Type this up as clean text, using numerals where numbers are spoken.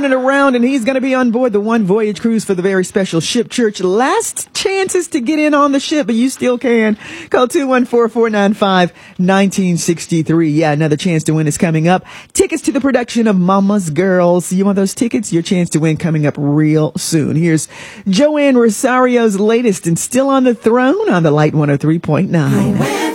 turning around, and he's going to be on board the One Voyage cruise for the very special Ship Church. Last chances to get in on the ship, but you still can. Call 214-495-1963. Yeah, another chance to win is coming up. Tickets to the production of Mama's Girls. You want those tickets? Your chance to win coming up real soon. Here's Joanne Rosario's latest and still on the throne on the Light 103.9.